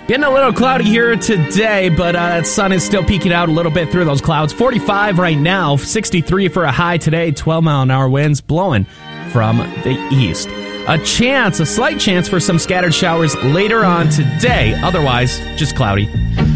Getting a little cloudy here today, but sun is still peeking out a little bit through those clouds. 45 right now, 63 for a high today, 12-mile-an-hour winds blowing from the east. A slight chance for some scattered showers later on today. Otherwise, just cloudy.